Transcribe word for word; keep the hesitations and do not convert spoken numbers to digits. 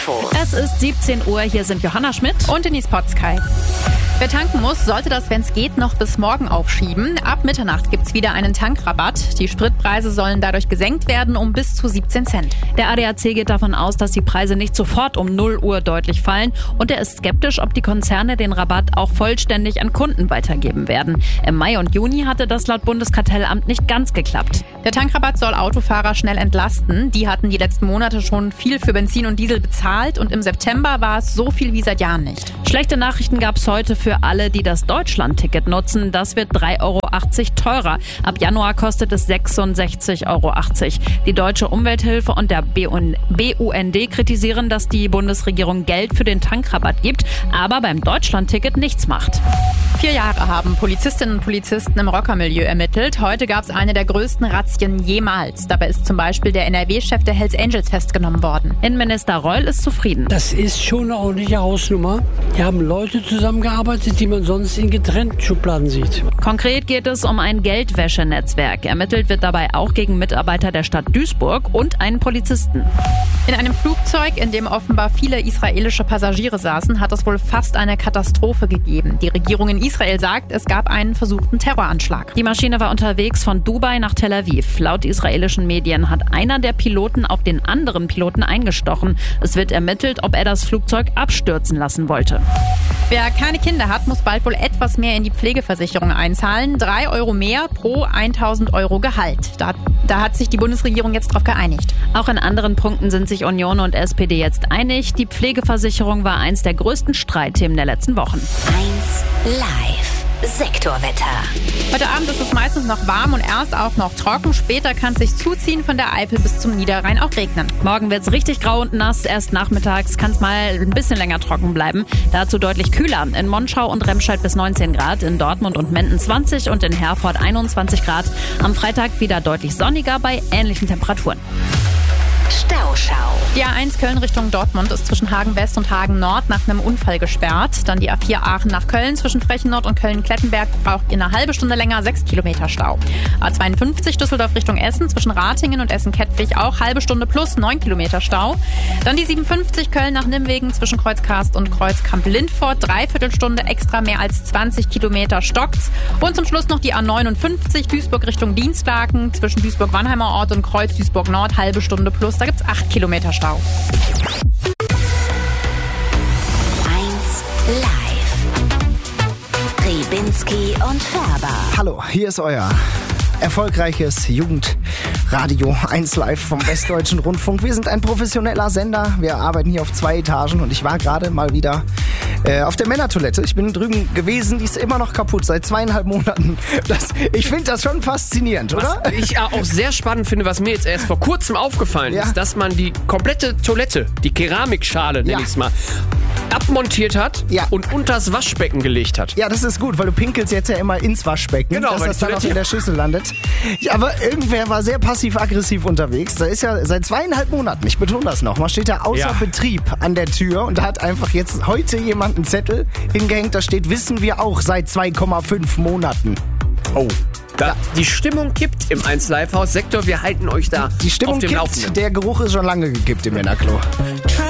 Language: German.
Es ist siebzehn Uhr, hier sind Johanna Schmidt und Denise Potzkei. Wer tanken muss, sollte das, wenn es geht, noch bis morgen aufschieben. Ab Mitternacht gibt's wieder einen Tankrabatt. Die Spritpreise sollen dadurch gesenkt werden um bis zu siebzehn Cent. Der A D A C geht davon aus, dass die Preise nicht sofort um null Uhr deutlich fallen. Und er ist skeptisch, ob die Konzerne den Rabatt auch vollständig an Kunden weitergeben werden. Im Mai und Juni hatte das laut Bundeskartellamt nicht ganz geklappt. Der Tankrabatt soll Autofahrer schnell entlasten. Die hatten die letzten Monate schon viel für Benzin und Diesel bezahlt. Und im September war es so viel wie seit Jahren nicht. Schlechte Nachrichten gab's heute für alle, die das Deutschland-Ticket nutzen. Das wird drei Euro achtzig teurer. Ab Januar kostet es sechsundsechzig Euro achtzig. Die Deutsche Umwelthilfe und der B U N D kritisieren, dass die Bundesregierung Geld für den Tankrabatt gibt, aber beim Deutschland-Ticket nichts macht. Vier Jahre haben Polizistinnen und Polizisten im Rockermilieu ermittelt. Heute gab es eine der größten Razzien jemals. Dabei ist zum Beispiel der N R W-Chef der Hells Angels festgenommen worden. Innenminister Reul ist zufrieden. Das ist schon eine ordentliche Hausnummer. Hier haben Leute zusammengearbeitet, die man sonst in getrennten Schubladen sieht. Konkret geht es um ein Geldwäschenetzwerk. Ermittelt wird dabei auch gegen Mitarbeiter der Stadt Duisburg und einen Polizisten. In einem Flugzeug, in dem offenbar viele israelische Passagiere saßen, hat es wohl fast eine Katastrophe gegeben. Die Regierung in Israel sagt, es gab einen versuchten Terroranschlag. Die Maschine war unterwegs von Dubai nach Tel Aviv. Laut israelischen Medien hat einer der Piloten auf den anderen Piloten eingestochen. Es wird ermittelt, ob er das Flugzeug abstürzen lassen wollte. Wer keine Kinder hat, muss bald wohl etwas mehr in die Pflegeversicherung einzahlen. Drei Euro mehr pro tausend Euro Gehalt. Da, da hat sich die Bundesregierung jetzt drauf geeinigt. Auch in anderen Punkten sind sich Union und S P D jetzt einig. Die Pflegeversicherung war eins der größten Streitthemen der letzten Wochen. eins Live. Sektorwetter. Heute Abend ist es meistens noch warm und erst auch noch trocken. Später kann es sich zuziehen, von der Eifel bis zum Niederrhein auch regnen. Morgen wird es richtig grau und nass. Erst nachmittags kann es mal ein bisschen länger trocken bleiben. Dazu deutlich kühler. In Monschau und Remscheid bis neunzehn Grad, in Dortmund und Menden zwanzig und in Herford einundzwanzig Grad. Am Freitag wieder deutlich sonniger bei ähnlichen Temperaturen. Stauschau. Die A eins Köln Richtung Dortmund ist zwischen Hagen West und Hagen Nord nach einem Unfall gesperrt. Dann die A vier Aachen nach Köln zwischen Frechen Nord und Köln-Klettenberg braucht ihr eine halbe Stunde länger, sechs Kilometer Stau. A zweiundfünfzig Düsseldorf Richtung Essen zwischen Ratingen und Essen-Kettwig auch halbe Stunde plus neun Kilometer Stau. Dann die siebenundfünfzig Köln nach Nimwegen zwischen Kreuzkarst und Kreuzkamp-Lindfort, Dreiviertelstunde extra, mehr als zwanzig Kilometer stockt's. Und zum Schluss noch die A neunundfünfzig Duisburg Richtung Dienstlaken zwischen Duisburg-Wannheimer Ort und Kreuz-Duisburg Nord, halbe Stunde plus. Da gibt's acht Kilometer Stau. eins Live. Ribinski und Färber. Hallo, hier ist euer erfolgreiches Jugendradio eins Live vom Westdeutschen Rundfunk. Wir sind ein professioneller Sender. Wir arbeiten hier auf zwei Etagen und ich war gerade mal wieder äh, auf der Männertoilette. Ich bin drüben gewesen, die ist immer noch kaputt, seit zweieinhalb Monaten. Das, ich finde das schon faszinierend, oder? Was ich auch sehr spannend finde, was mir jetzt erst vor kurzem aufgefallen Ja. ist, dass man die komplette Toilette, die Keramikschale, nenne Ja. ich es mal, abmontiert hat Ja. und unters Waschbecken gelegt hat. Ja, das ist gut, weil du pinkelst jetzt ja immer ins Waschbecken, Genau, dass weil das die dann auch Toilette- in der Schüssel landet. Ja, aber irgendwer war sehr passiv-aggressiv unterwegs. Da ist ja seit zweieinhalb Monaten, ich betone das noch, man steht da außer Ja. Betrieb an der Tür und da hat einfach jetzt heute jemand einen Zettel hingehängt, da steht, wissen wir auch seit zwei Komma fünf Monaten. Oh. Da, Die Stimmung kippt im eins Live Haus Sektor. Wir halten euch da Die Stimmung auf dem kippt, Laufenden. der Geruch ist schon lange gekippt im Männerklo.